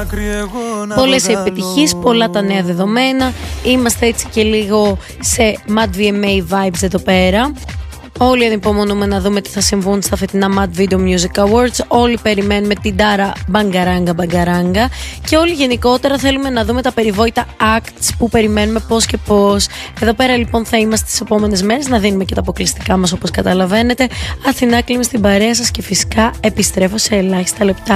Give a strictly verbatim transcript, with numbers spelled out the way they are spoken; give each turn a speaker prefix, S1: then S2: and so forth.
S1: Πολλές επιτυχίες, πολλά τα νέα δεδομένα. Είμαστε έτσι και λίγο σε Mad βι εμ έι vibes εδώ πέρα. Όλοι ανυπομονούμε να δούμε τι θα συμβούν στα φετινά Mad Video Music Awards. Όλοι περιμένουμε την Τάρα μπαγκαράγκα μπαγκαράγκα. Και όλοι γενικότερα θέλουμε να δούμε τα περιβόητα acts που περιμένουμε πώς και πώς. Εδώ πέρα λοιπόν θα είμαστε τις επόμενες μέρες να δίνουμε και τα αποκλειστικά μας όπως καταλαβαίνετε. Αθηνά, κλείνουμε στην παρέα σας και φυσικά επιστρέφω σε ελάχιστα λεπτά.